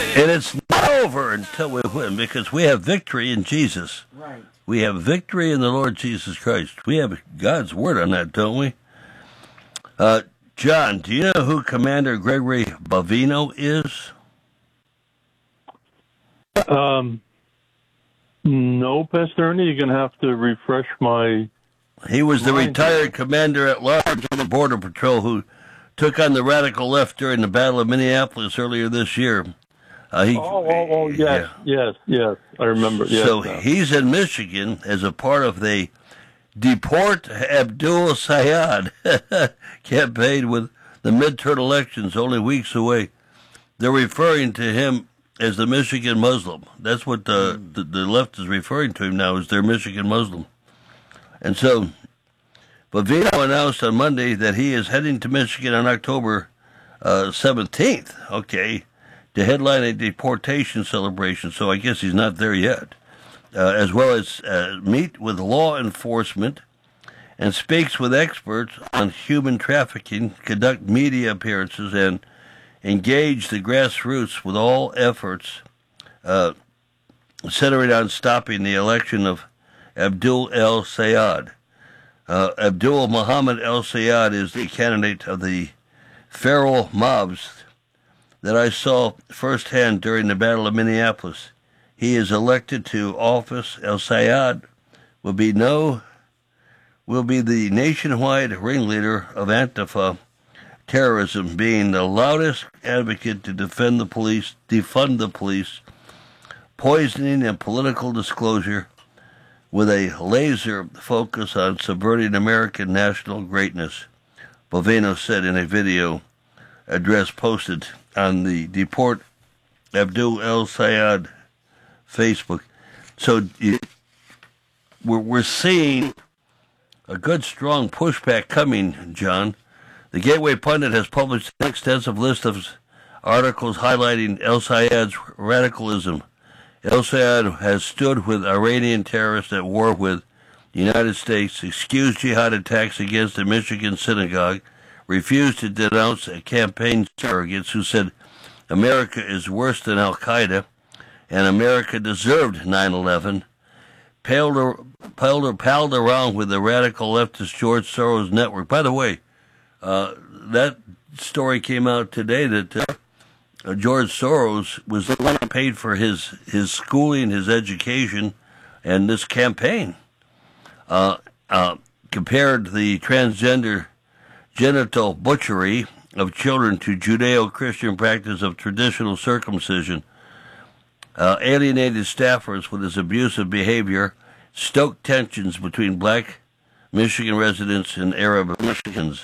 And it's not over until we win, because we have victory in Jesus. Right. We have victory in the Lord Jesus Christ. We have God's word on that, don't we? John, do you know who Commander Gregory Bovino is? No, Pastor Ernie, you're going to have to refresh my... He was the retired commander at large of the Border Patrol who took on the radical left during the Battle of Minneapolis earlier this year. Yes, I remember. Yes, so he's in Michigan as a part of the Deport Abdul Sayed campaign with the midterm elections only weeks away. They're referring to him as the Michigan Muslim. That's what the left is referring to him now, as their Michigan Muslim. And so Bovino announced on Monday that he is heading to Michigan on October 17th, to headline a deportation celebration. So I guess he's not there yet. As well as meet with law enforcement and speaks with experts on human trafficking, conduct media appearances, and engage the grassroots with all efforts centering on stopping the election of Abdul el-Sayed. Abdul Muhammad el-Sayed is the candidate of the feral mobs that I saw firsthand during the Battle of Minneapolis. He is elected to office. El-Sayed will be the nationwide ringleader of Antifa terrorism, being the loudest advocate to defund the police, poisoning and political disclosure, with a laser focus on subverting American national greatness, Bovino said in a video address posted on the Deport Abdul el-Sayed Facebook. So we're seeing a good, strong pushback coming, John. The Gateway Pundit has published an extensive list of articles highlighting el-Sayed's radicalism. El-Sayed has stood with Iranian terrorists at war with the United States, excused jihad attacks against the Michigan synagogue, refused to denounce campaign surrogates who said America is worse than Al-Qaeda and America deserved 9/11, palled around with the radical leftist George Soros network. By the way, that story came out today that George Soros was the one who paid for his schooling, his education, and this campaign. Compared the transgender genital butchery of children to Judeo-Christian practice of traditional circumcision, alienated staffers with his abusive behavior, stoked tensions between black Michigan residents and Arab Michigans.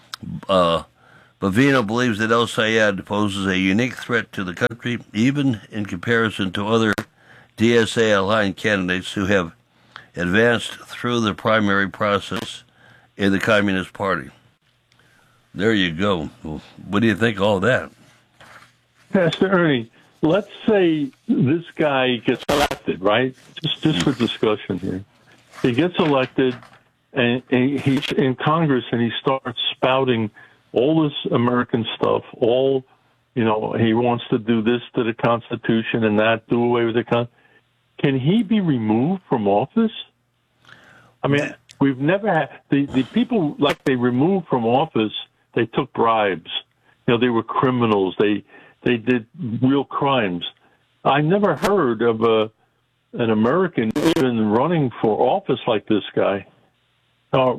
Bovino believes that el-Sayed poses a unique threat to the country, even in comparison to other DSA-aligned candidates who have advanced through the primary process in the Communist Party. There you go. Well, what do you think of all that? Pastor Ernie, let's say this guy gets elected, right? Just for discussion here. He gets elected, and he's in Congress, and he starts spouting all this American stuff, he wants to do this to the Constitution and that, do away with the Constitution. Can he be removed from office? I mean, we've never had, the people, like, they removed from office, they took bribes. They were criminals. They did real crimes. I never heard of an American even running for office like this guy. For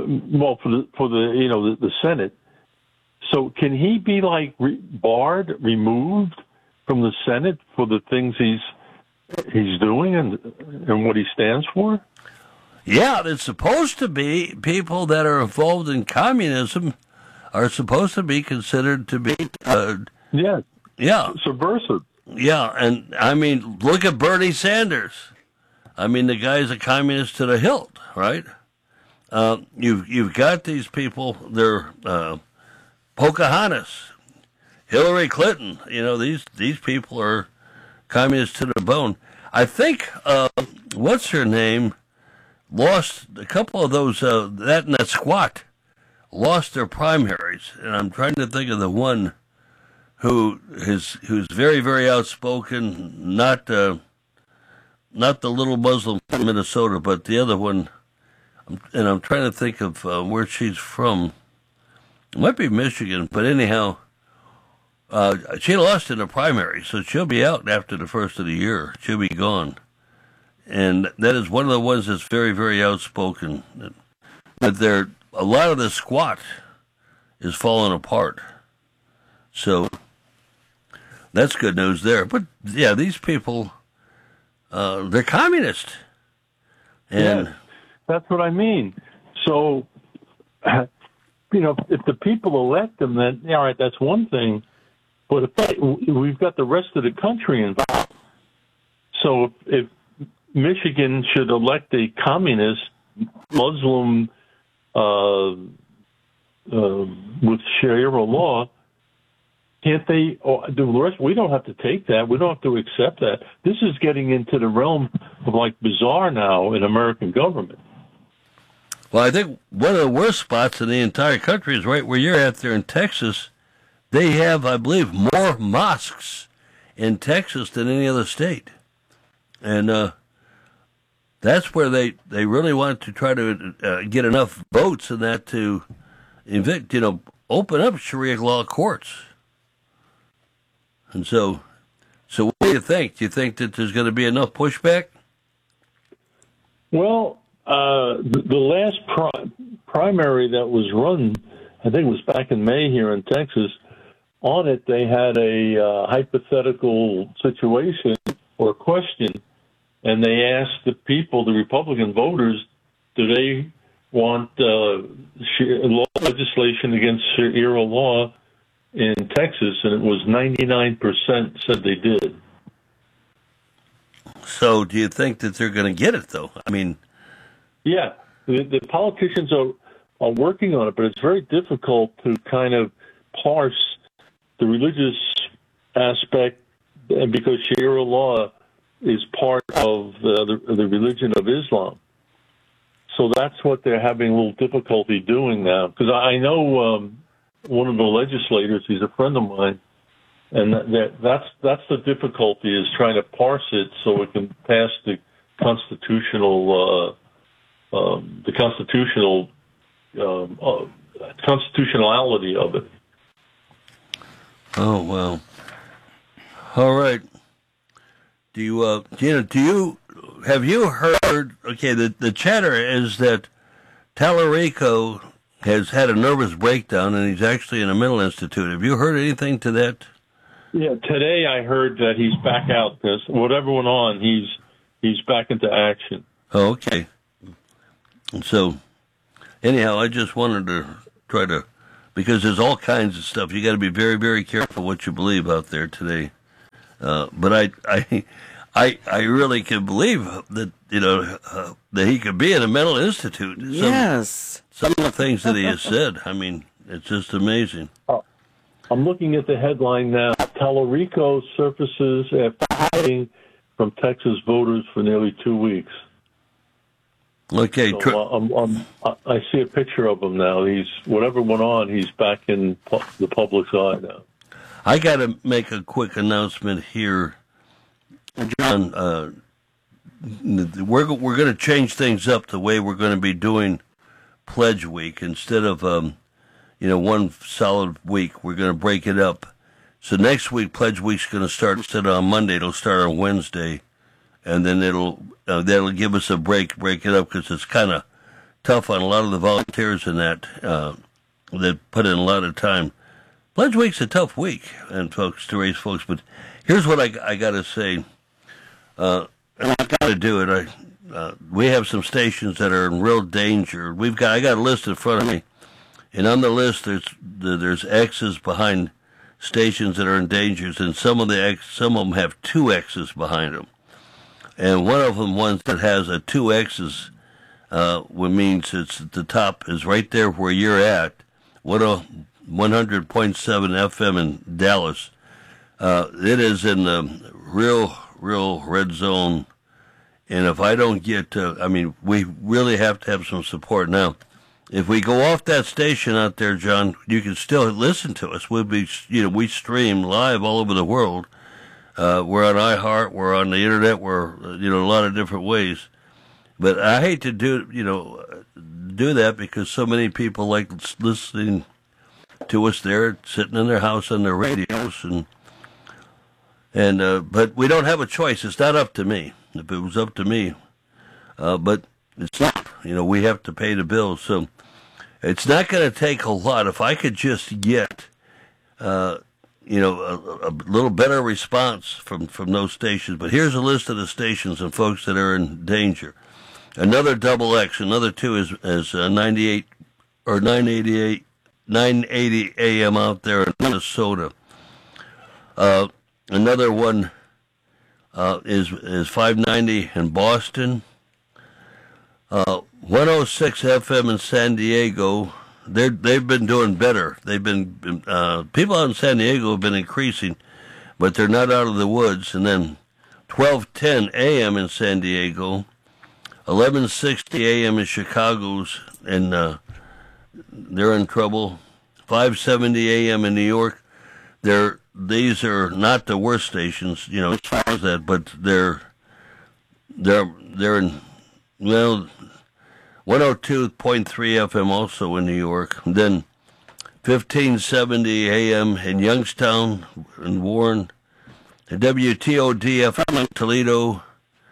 the Senate. So can he be removed from the Senate for the things he's doing and what he stands for? Yeah, it's supposed to be people that are involved in communism are supposed to be considered to be subversive. Yeah, and I mean, look at Bernie Sanders. I mean, the guy's a communist to the hilt, right? You've got these people. They're Pocahontas, Hillary Clinton. These people are communists to the bone. I think what's her name lost a couple of those. That squad lost their primaries, and I'm trying to think of the one who's very, very outspoken. Not the little Muslim from Minnesota, but the other one. And I'm trying to think of where she's from. It might be Michigan, but anyhow, she lost in the primary, so she'll be out after the first of the year. She'll be gone. And that is one of the ones that's very, very outspoken. But a lot of the squat is falling apart. So that's good news there. But yeah, these people, they're communist. And yes, that's what I mean. So, if the people elect them, then, all right, that's one thing. But we've got the rest of the country involved. So if Michigan should elect a communist Muslim with Sharia law, can't they? The rest, we don't have to take that. We don't have to accept that. This is getting into the realm of bizarre now in American government. Well, I think one of the worst spots in the entire country is right where you're at there in Texas. They have, I believe, more mosques in Texas than any other state. And that's where they really want to try to get enough votes in that to evict, open up Sharia law courts. And so what do you think? Do you think that there's going to be enough pushback? Well, the last primary that was run, I think it was back in May here in Texas. On it, they had a hypothetical situation or question, and they asked the people, the Republican voters, do they want legislation against Sharia law in Texas? And it was 99% said they did. So do you think that they're going to get it, though? I mean... Yeah, the politicians are working on it, but it's very difficult to kind of parse the religious aspect, because Sharia law is part of the religion of Islam. So that's what they're having a little difficulty doing now. Because I know one of the legislators, he's a friend of mine, and that's the difficulty, is trying to parse it so it can pass the constitutionality of it. Oh, well. All right. Have you heard, okay, the chatter is that Tallarico has had a nervous breakdown and he's actually in a mental institute. Have you heard anything to that? Yeah, today I heard that he's back out, because whatever went on, he's back into action. Oh, okay. So, anyhow, I just wanted to try to, because there's all kinds of stuff. You got to be very, very careful what you believe out there today. But I really can believe that that he could be in a mental institute. Yes. Some of the things that he has said. I mean, it's just amazing. I'm looking at the headline now. Tallarico surfaces after hiding from Texas voters for nearly 2 weeks. Okay. So, I see a picture of him now. Whatever went on, he's back in the public's eye now. I got to make a quick announcement here, John. We're going to change things up the way we're going to be doing Pledge Week. Instead of one solid week, we're going to break it up. So next week, Pledge Week's going to start instead of on Monday. It'll start on Wednesday, and then that'll give us a break it up, because it's kind of tough on a lot of the volunteers in that put in a lot of time. Pledge Week's a tough week, and folks, to raise folks. But here's what I got to say. And I got to do it. We have some stations that are in real danger. I got a list in front of me, and on the list there's X's behind stations that are in danger, and some of them have 2 X's behind them. And one of them, ones that has a 2 X's, which means it's at the top, is right there where you're at. 100.7 FM in Dallas. It is in the real red zone. And if I don't get we really have to have some support. Now, if we go off that station out there, John, you can still listen to us. We'll be, we stream live all over the world. We're on iHeart, we're on the internet, we're, a lot of different ways. But I hate to do that because so many people like listening to us there, sitting in their house on their radios, but we don't have a choice. It's not up to me. If it was up to me, but it's not. We have to pay the bills, so it's not going to take a lot. If I could just get, a little better response from those stations. But here's a list of the stations and folks that are in danger. Another double X, another 2 is 98 or 980 AM out there in Minnesota. Another one is 590 in Boston. 106 FM in San Diego. They've been doing better. They've been people out in San Diego have been increasing, but they're not out of the woods. And then 1210 AM in San Diego, 1160 AM in Chicago's, and they're in trouble. 570 AM in New York. These are not the worst stations, as far as that, but they're in 102.3 FM also in New York. And then 1570 AM in Youngstown and Warren. WTOD FM in Toledo.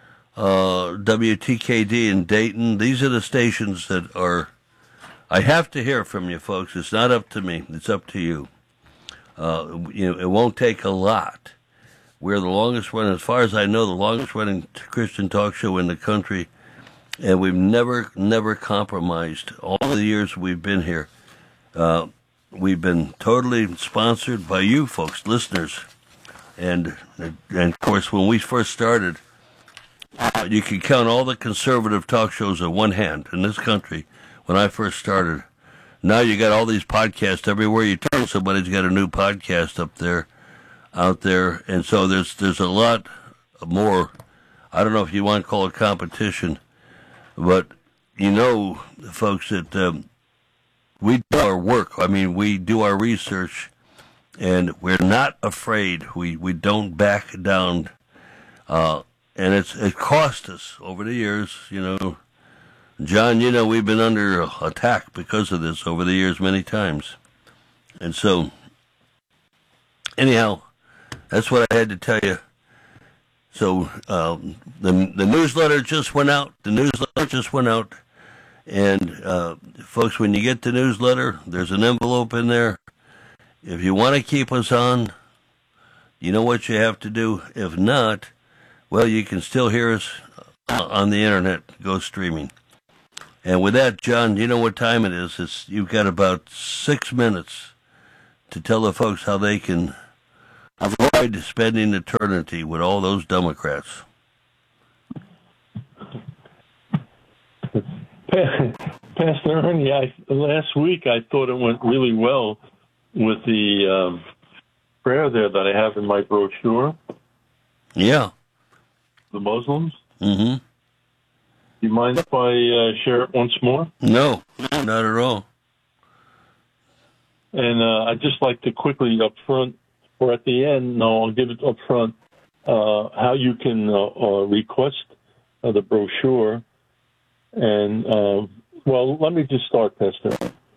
WTKD in Dayton. These are the stations that are. I have to hear from you, folks. It's not up to me. It's up to you. It won't take a lot. We're the longest running, as far as I know, the longest running Christian talk show in the country, and we've never compromised. All the years we've been here, we've been totally sponsored by you folks, listeners, and of course, when we first started, you can count all the conservative talk shows on one hand in this country. When I first started. Now you got all these podcasts everywhere you turn. Somebody's got a new podcast out there, and so there's a lot more. I don't know if you want to call it competition, but folks, that we do our work. I mean, we do our research, and we're not afraid. We don't back down, and it cost us over the years, John, we've been under attack because of this over the years many times. And so, anyhow, that's what I had to tell you. So, the newsletter just went out. And, folks, when you get the newsletter, there's an envelope in there. If you want to keep us on, you know what you have to do. If not, well, you can still hear us on the internet. Go streaming. And with that, John, you know what time it is. You've got about 6 minutes to tell the folks how they can avoid spending eternity with all those Democrats. Pastor Ernie, last week I thought it went really well with the prayer there that I have in my brochure. Yeah. The Muslims. Mm-hmm. You mind if I share it once more? No, not at all. And I'd just like to quickly up front, or at the end, I'll give it up front, how you can request the brochure. And, let me just start, Pastor.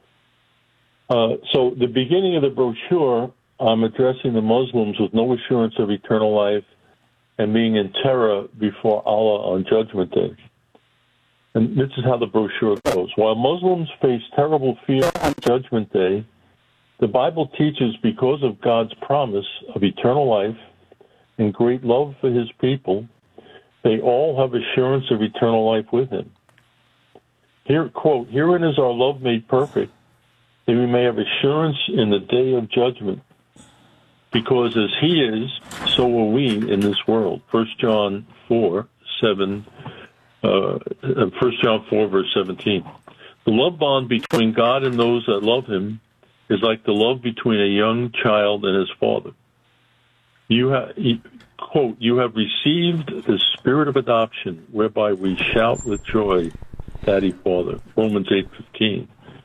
So the beginning of the brochure, I'm addressing the Muslims with no assurance of eternal life and being in terror before Allah on Judgment Day. And this is how the brochure goes. While Muslims face terrible fear on Judgment Day, the Bible teaches because of God's promise of eternal life and great love for his people, they all have assurance of eternal life with him. Here, quote, "Herein is our love made perfect, that we may have assurance in the day of judgment. Because as he is, so are we in this world." 1 John 4, verse 17. The love bond between God and those that love him is like the love between a young child and his father. Quote, "You have received the spirit of adoption, whereby we shout with joy, Daddy, Father." Romans 8:15.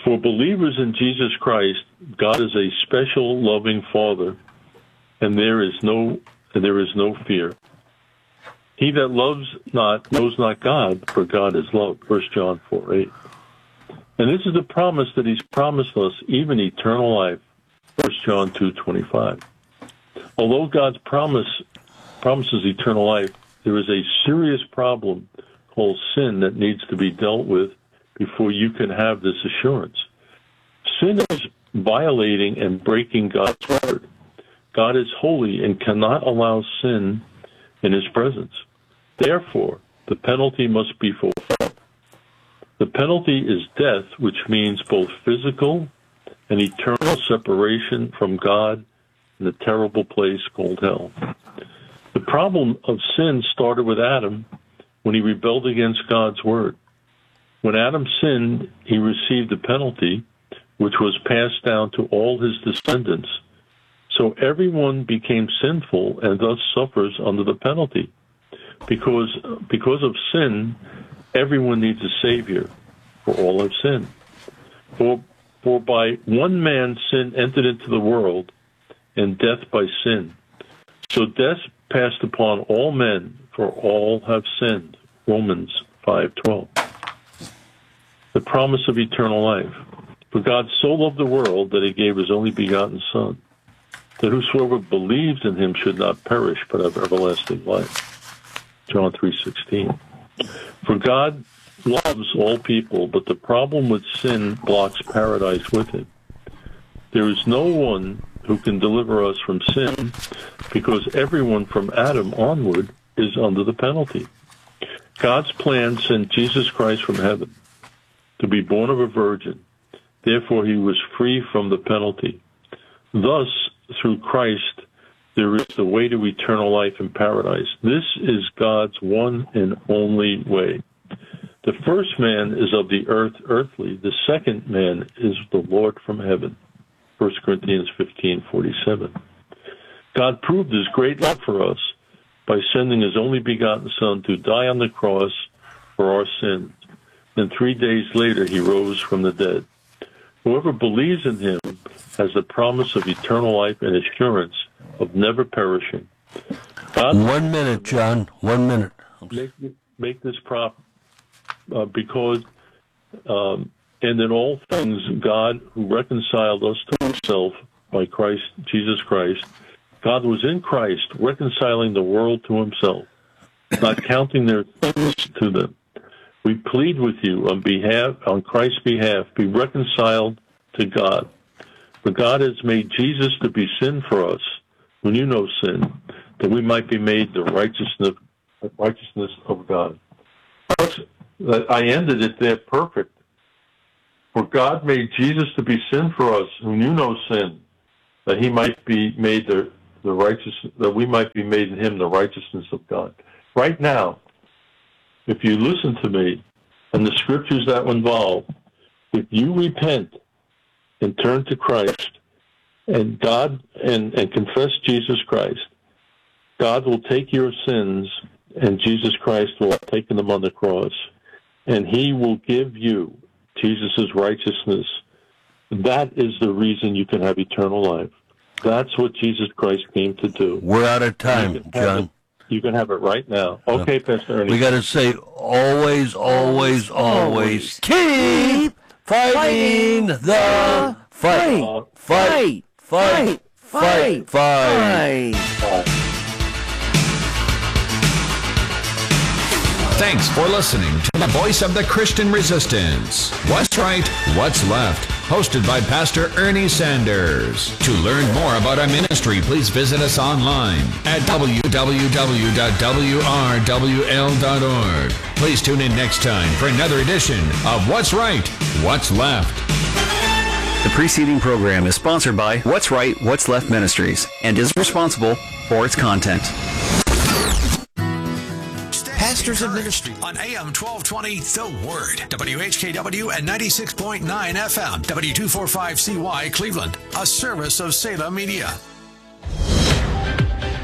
For believers in Jesus Christ, God is a special, loving Father, and there is no fear. He that loves not knows not God, for God is love. 1 John 4:8. And this is the promise that He's promised us, even eternal life. 1 John 2:25. Although God's promises eternal life, there is a serious problem called sin that needs to be dealt with before you can have this assurance. Sin is violating and breaking God's word. God is holy and cannot allow sin in His presence. Therefore, the penalty must be fulfilled. The penalty is death, which means both physical and eternal separation from God in a terrible place called hell. The problem of sin started with Adam when he rebelled against God's word. When Adam sinned, he received the penalty, which was passed down to all his descendants. So everyone became sinful and thus suffers under the penalty. Because of sin, everyone needs a Savior, for all have sinned. For by one man sin entered into the world, and death by sin. So death passed upon all men, for all have sinned. Romans 5:12. The promise of eternal life. For God so loved the world that He gave His only begotten Son, that whosoever believes in Him should not perish, but have everlasting life. John 3:16. For God loves all people, but the problem with sin blocks paradise with Him. There is no one who can deliver us from sin, because everyone from Adam onward is under the penalty. God's plan sent Jesus Christ from heaven to be born of a virgin. Therefore, He was free from the penalty. Thus, through Christ, there is the way to eternal life in paradise. This is God's one and only way. The first man is of the earth, earthly. The second man is the Lord from heaven. 1 Corinthians 15:47. God proved His great love for us by sending His only begotten Son to die on the cross for our sins. And 3 days later, He rose from the dead. Whoever believes in Him has the promise of eternal life and assurance of never perishing. God, 1 minute, John. 1 minute. Make this because and in all things, God, who reconciled us to Himself by Christ, Jesus Christ, God was in Christ reconciling the world to Himself, not counting their sins to them. We plead with you on Christ's behalf, be reconciled to God. For God has made Jesus to be sin for us, who knew no sin, that we might be made the righteousness of God. I ended it there perfect. For God made Jesus to be sin for us, who knew no sin, that He might be made the righteous, that we might be made in Him the righteousness of God. Right now, if you listen to me and the scriptures that involve, if you repent and turn to Christ and God and confess Jesus Christ, God will take your sins, and Jesus Christ will have taken them on the cross, and He will give you Jesus' righteousness. That is the reason you can have eternal life. That's what Jesus Christ came to do. We're out of time, John. You can have it right now. Okay, Pastor Ernie. We got to say, always, always, always keep fighting the fight. Fight, fight, fight, fight. Thanks for listening to the Voice of the Christian Resistance. What's Right, What's Left? Hosted by Pastor Ernie Sanders. To learn more about our ministry, please visit us online at www.wrwl.org. Please tune in next time for another edition of What's Right, What's Left. The preceding program is sponsored by What's Right, What's Left Ministries and is responsible for its content. Pastors of Ministry on AM 1220 The Word, WHKW and 96.9 FM, W245CY Cleveland, a service of Salem Media.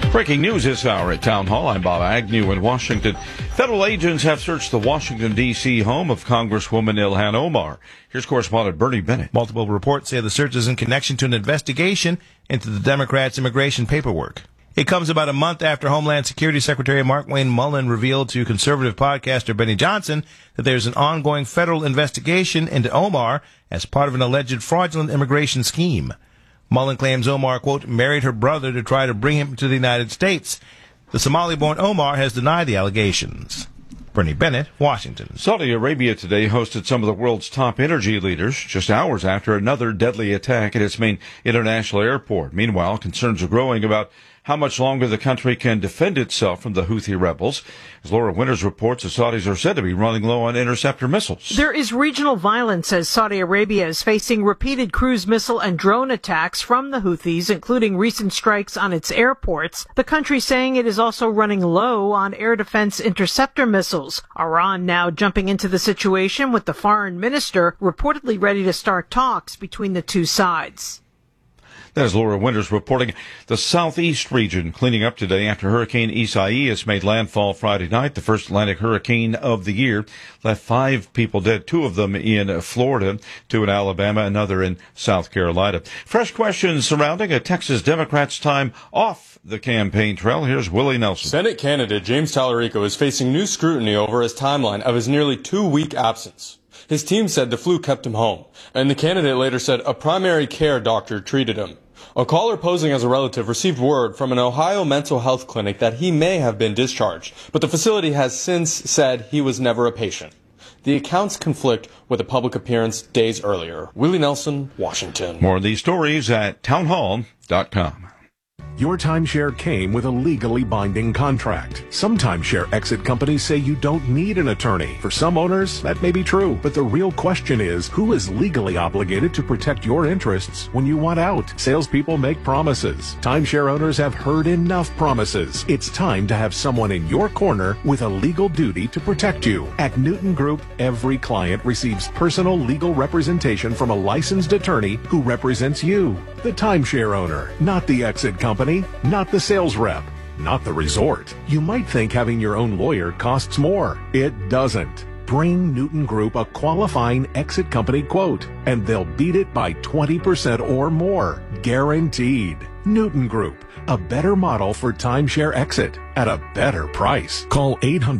Breaking news this hour at Town Hall. I'm Bob Agnew in Washington. Federal agents have searched the Washington, D.C. home of Congresswoman Ilhan Omar. Here's correspondent Bernie Bennett. Multiple reports say the search is in connection to an investigation into the Democrats' immigration paperwork. It comes about a month after Homeland Security Secretary Markwayne Mullin revealed to conservative podcaster Benny Johnson that there's an ongoing federal investigation into Omar as part of an alleged fraudulent immigration scheme. Mullin claims Omar, quote, married her brother to try to bring him to the United States. The Somali-born Omar has denied the allegations. Bernie Bennett, Washington. Saudi Arabia today hosted some of the world's top energy leaders just hours after another deadly attack at its main international airport. Meanwhile, concerns are growing about how much longer the country can defend itself from the Houthi rebels. As Laura Winters reports, the Saudis are said to be running low on interceptor missiles. There is regional violence as Saudi Arabia is facing repeated cruise missile and drone attacks from the Houthis, including recent strikes on its airports. The country saying it is also running low on air defense interceptor missiles. Iran now jumping into the situation with the foreign minister reportedly ready to start talks between the two sides. That is Laura Winters reporting. The southeast region cleaning up today after Hurricane Isaias made landfall Friday night. The first Atlantic hurricane of the year left 5 people dead, 2 of them in Florida, 2 in Alabama, another in South Carolina. Fresh questions surrounding a Texas Democrat's time off the campaign trail. Here's Willie Nelson. Senate candidate James Tallarico is facing new scrutiny over his timeline of his nearly 2-week absence. His team said the flu kept him home, and the candidate later said a primary care doctor treated him. A caller posing as a relative received word from an Ohio mental health clinic that he may have been discharged, but the facility has since said he was never a patient. The accounts conflict with a public appearance days earlier. Willie Nelson, Washington. More of these stories at townhall.com. Your timeshare came with a legally binding contract. Some timeshare exit companies say you don't need an attorney. For some owners, that may be true, but the real question is, who is legally obligated to protect your interests when you want out? Salespeople make promises. Timeshare owners have heard enough promises. It's time to have someone in your corner with a legal duty to protect you. At Newton Group, every client receives personal legal representation from a licensed attorney who represents you, the timeshare owner, not the exit company, not the sales rep, not the resort. You might think having your own lawyer costs more. It doesn't. Bring Newton Group a qualifying exit company quote, and they'll beat it by 20% or more. Guaranteed. Newton Group, a better model for timeshare exit at a better price. Call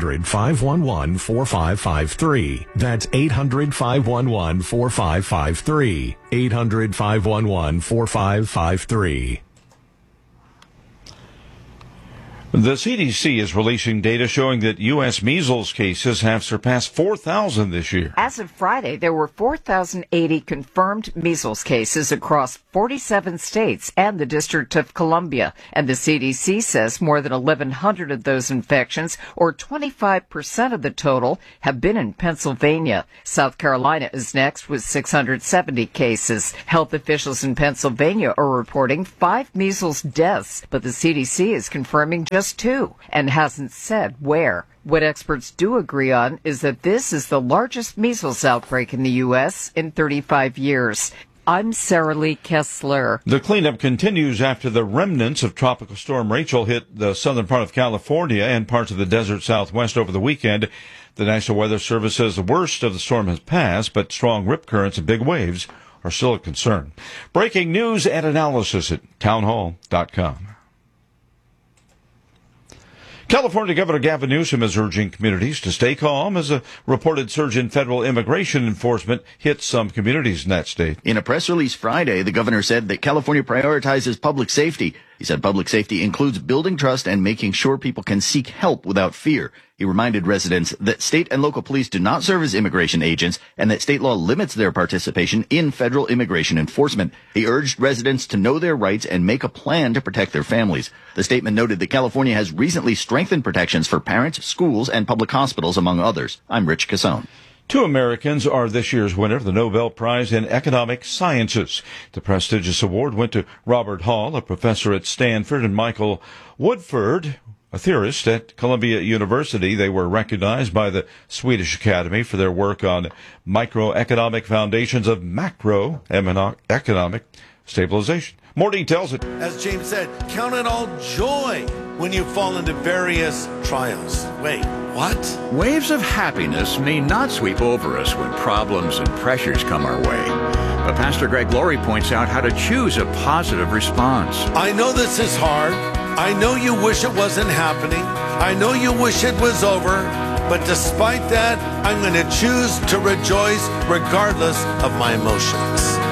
800-511-4553. That's 800-511-4553. 800-511-4553. The CDC is releasing data showing that U.S. measles cases have surpassed 4,000 this year. As of Friday, there were 4,080 confirmed measles cases across 47 states and the District of Columbia. And the CDC says more than 1,100 of those infections, or 25% of the total, have been in Pennsylvania. South Carolina is next with 670 cases. Health officials in Pennsylvania are reporting 5 measles deaths, but the CDC is confirming just 2 and hasn't said where. What experts do agree on is that this is the largest measles outbreak in the U.S. in 35 years. I'm Sarah Lee Kessler. The cleanup continues after the remnants of Tropical Storm Rachel hit the southern part of California and parts of the desert southwest over the weekend. The National Weather Service says the worst of the storm has passed, but strong rip currents and big waves are still a concern. Breaking news and analysis at townhall.com. California Governor Gavin Newsom is urging communities to stay calm as a reported surge in federal immigration enforcement hits some communities in that state. In a press release Friday, the governor said that California prioritizes public safety. He said public safety includes building trust and making sure people can seek help without fear. He reminded residents that state and local police do not serve as immigration agents and that state law limits their participation in federal immigration enforcement. He urged residents to know their rights and make a plan to protect their families. The statement noted that California has recently strengthened protections for parents, schools, and public hospitals, among others. I'm Rich Casone. 2 Americans are this year's winner of the Nobel Prize in Economic Sciences. The prestigious award went to Robert Hall, a professor at Stanford, and Michael Woodford, a theorist at Columbia University. They were recognized by the Swedish Academy for their work on microeconomic foundations of macroeconomic stabilization. More details at... As James said, count it all joy when you fall into various trials. Wait, what? Waves of happiness may not sweep over us when problems and pressures come our way. But Pastor Greg Laurie points out how to choose a positive response. I know this is hard. I know you wish it wasn't happening. I know you wish it was over. But despite that, I'm going to choose to rejoice regardless of my emotions.